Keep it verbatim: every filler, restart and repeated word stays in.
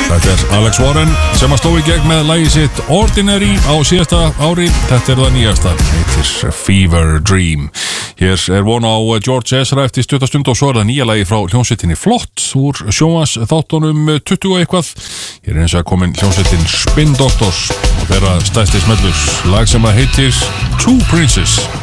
Þetta er Alex Warren sem að stóð í gegn með lagið sitt Ordinary á síðasta ári. Þetta er það nýjasta, heitir Fever Dream. Hér er von á George Ezra eftir stuttastund og svo er það nýja lagi frá hljómsveitinni Flott úr sjónvarps þáttunum tuttugu og eitthvað. Hér er eins og komin hljómsveitin Spin Doctors og þeirra stærsti smellur, lag sem að heitir Two Princes.